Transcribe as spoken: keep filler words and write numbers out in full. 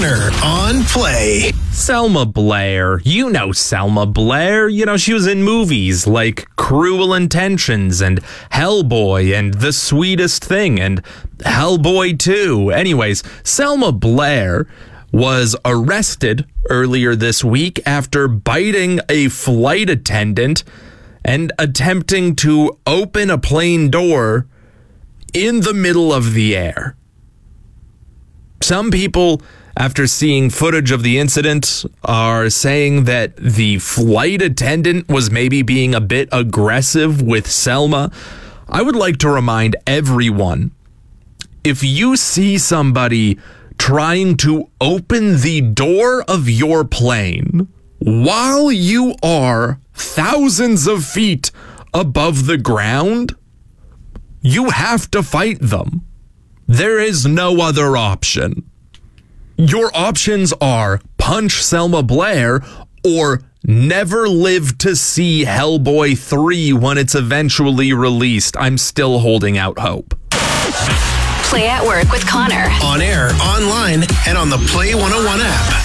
Connor on Play. Selma Blair. You know Selma Blair. You know, she was in movies like Cruel Intentions and Hellboy and The Sweetest Thing and Hellboy two. Anyways, Selma Blair was arrested earlier this week after biting a flight attendant and attempting to open a plane door in the middle of the air. Some people, after seeing footage of the incident, are saying that the flight attendant was maybe being a bit aggressive with Selma. I would like to remind everyone, if you see somebody trying to open the door of your plane while you are thousands of feet above the ground, you have to fight them. There is no other option. Your options are punch Selma Blair or never live to see Hellboy three when it's eventually released. I'm still holding out hope. Play at Work with Connor. On air, online, and on the Play one oh one app.